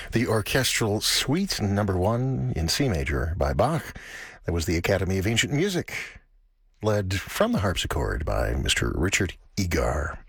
The orchestral suite number 1 in C major by Bach. That was the Academy of Ancient Music, led from the harpsichord by Mr. Richard Egar.